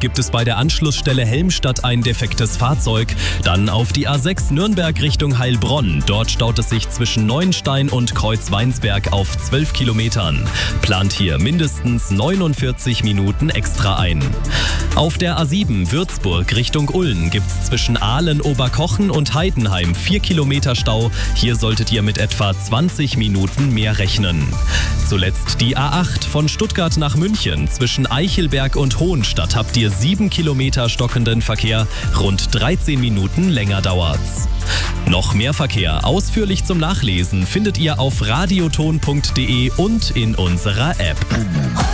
gibt es bei der Anschlussstelle Helmstadt ein defektes Fahrzeug. Dann auf die A6 Nürnberg Richtung Heilbronn. Dort staut es sich zwischen Neuenstein und Kreuzweinsberg auf 12 Kilometern. Plant hier mindestens 49 Minuten extra ein. Auf der A7 Würzburg Richtung Ulm gibt es zwischen Aalen, Oberkochen und Heidenheim 4 Kilometer Stau. Hier solltet ihr mit etwa 20 Minuten mehr rechnen. Zuletzt die A8 von Stuttgart nach München. Zwischen Eichelberg und Hohenstadt habt ihr 7 Kilometer stockenden Verkehr. Rund 13 Minuten länger dauert's. Noch mehr Verkehr ausführlich zum Nachlesen findet ihr auf radioton.de und in unserer App.